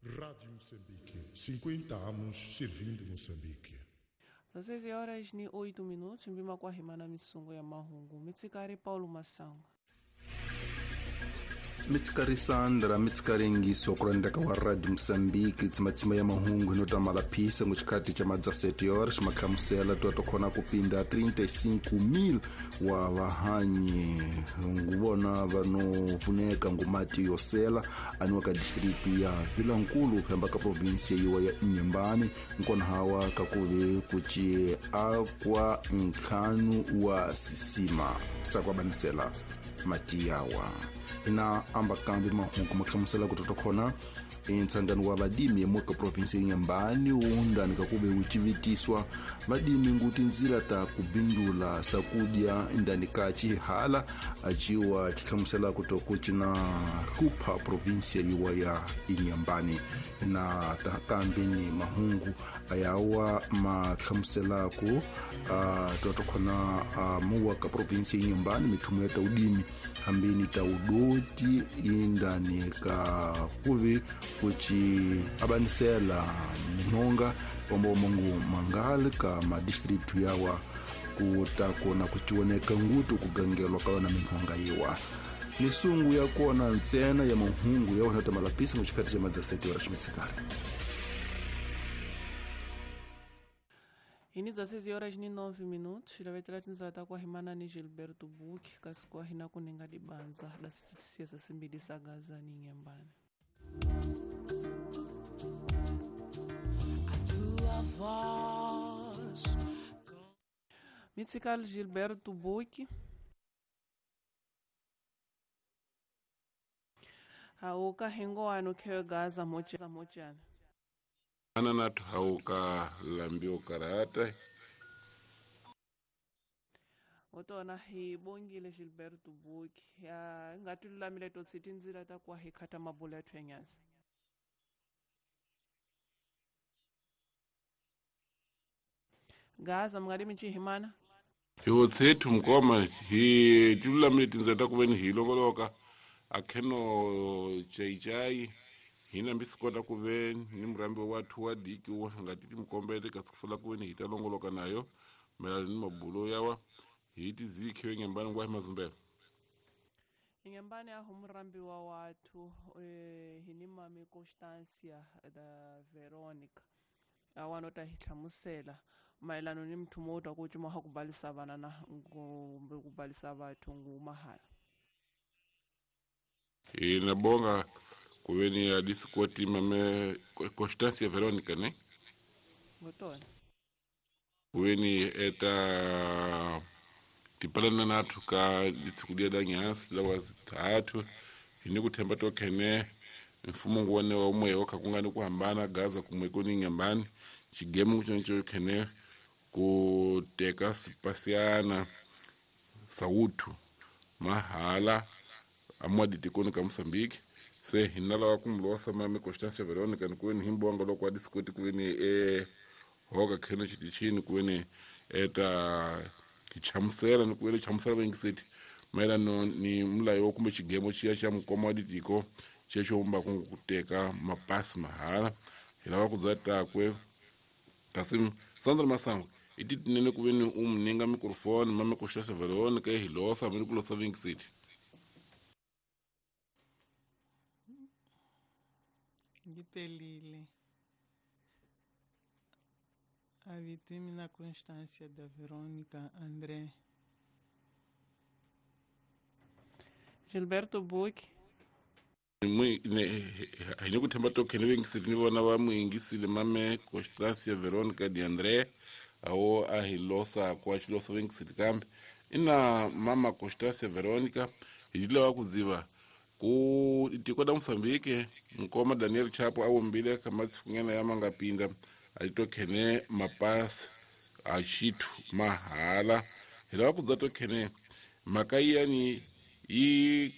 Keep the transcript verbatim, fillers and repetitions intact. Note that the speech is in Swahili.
Rádio Moçambique, cinquenta anos servindo Moçambique. dezesseis horas ni oito minutos, mbima kwa himana misungo ya mahungu. Mitsikari Paulo Masanga. mitsikari Sandra mitsikari ngiso kurandaka wa Radio Moçambique tsimatsima ya mahungu inotamala phisa nguchikati cha madzaseti horas makhamusela tuatokona kupinda trinta e cinco mil wa vahanyi nguvona vanovuneka ngumati yosela aniwaka distritu ya Vilankulu phembaka provinsia yiwa ya Inhambane nkona hawa kakuve kuchie akwa nkhanu wa sisima sakwabanisela mati yawa ina amba kambi mahungu makhamusela kutotokhona entsangano wa vadimi emuka provinsi ya Inhambane uundani kakube uchivitiswa vadimi nguti nzira ta kubindula sakudya ndani kachi hala achiwa chikhamusela kutokuchina kupha provinsi yiwa ya Inhambane na takambi ni mahungu ayawa makhamusela ku uh, totokhona uh, muwaka provinsi ya Inhambane mithumu ya taudimi hambini taudoti indani ka kuvi kuchi abanisela minonga ombo mungu mangali ka madistritu yawa kutakona kuchioneka ngutu kugangelwa kawa na minonga yiwa misungu ya kuona ntsena ya mahungu yawa nata malapisa mchikati ya madzaseti wa rashmitsikari. Ini dezesseis horas ni nove minutos, ilavetera tinzata kwa himana ni Gilberto Buki, kasi kwa hina kuninga di banza, da sititisia sa simbidi sagaza ni Inhambane. Mitsikal Gilberto Buki. Hauka hengo wanu keo gaza mochana. Ana natu hauka lambio karata. Otona hi bongile Gilberto Buki. Ya ngatu lamile to sitinzila ta kwa hikata mabula twenyasi. Gaza mngadi michi himana. Hiwo tsetu mkoma hi tulamile tinzata kuweni hilongoloka akeno chai chai. Hina mbisikota kuve ni mrambi wa watu wa diki wa ngatiti mkombele kasikufula kuwe ni hita longoloka nayo mela ni mabulo yawa hiti ziki we Inhambane ngwa himazumbe Inhambane ahu mrambi wa watu e, hini mami Constancia da Veronica awanota hitlamusela mailano ni mtu mota kuchuma hakubalisa vana na kubalisa watu ngu mahala inabonga kuweni ya disikoti mame Constancia Veronica ne ngotona kuweni eta tipalana natu ka disikudia da nyasi la wazitatu hini kutemba tokene mfumo nguwane wa umwe waka kungani kuhambana Gaza kumweko ni Inhambane chigemu kuchonicho kene kuteka spasiana sautu mahala amwaditi koni ka Moçambique se hinala wa kumlosa mame Constancia Veronica ni kuweni himbonga lo kwa disikoti kuweni e hoga kene chitichini kuweni eta kichamusela ni kuweni chamusela wengisiti maila no ni mula yo kumbe chigemo chia cha mkomoditi ko checho umba kuteka mapasi mahala hilawa kuzata kwe kasim Sandra Masango ititi nene kuweni umninga mikrofoni mame Constancia Veronica hilosa mini kulosa wengisiti Ngipelile a vitime na Constancia da Veronica André Gilberto Buki mwe ne hine kutemba tokene wengisiti ni wana wa mwingisile mame Constancia Veronica di André awo ahilosa kwa chilosa wengisiti kambi ina mama Constancia Veronica hijile wa kuziva ku itikoda Moçambique nkoma Daniel Chapo awo mbile kamasi kungena yama ngapinda alitokene mapasi achitu mahala hilawa kuzatokene makaiya ni i